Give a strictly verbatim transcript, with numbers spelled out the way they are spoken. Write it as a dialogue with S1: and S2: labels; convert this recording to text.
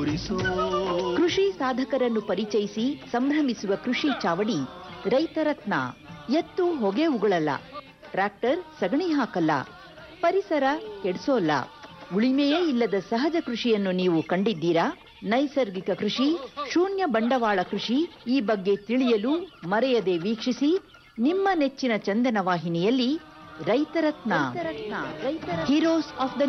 S1: ತೋರಿಸೋ.
S2: ಕೃಷಿ ಸಾಧಕರನ್ನು ಪರಿಚಯಿಸಿ ಸಂಭ್ರಮಿಸುವ ಕೃಷಿ ಚಾವಡಿ ರೈತರತ್ನ. ಎತ್ತು ಹೊಗೆ ಉಗುಳಲ್ಲ, ಟ್ರ್ಯಾಕ್ಟರ್ ಸಗಣಿ ಹಾಕಲ್ಲ, ಪರಿಸರ ಕೆಡಿಸೋಲ್ಲ. ಉಳಿಮೆಯೇ ಇಲ್ಲದ ಸಹಜ ಕೃಷಿಯನ್ನು ನೀವು ಕಂಡಿದ್ದೀರಾ? ನೈಸರ್ಗಿಕ ಕೃಷಿ, ಶೂನ್ಯ ಬಂಡವಾಳ ಕೃಷಿ ಈ ಬಗ್ಗೆ ತಿಳಿಯಲು ಮರೆಯದೆ ವೀಕ್ಷಿಸಿ ನಿಮ್ಮ ನೆಚ್ಚಿನ ಚಂದನ ವಾಹಿನಿಯಲ್ಲಿ ರೈತರತ್ನ. Heroes of the